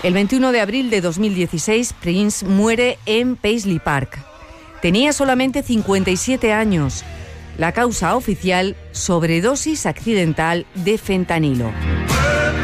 El 21 de abril de 2016, Prince muere en Paisley Park. Tenía solamente 57 años. La causa oficial, sobredosis accidental de fentanilo.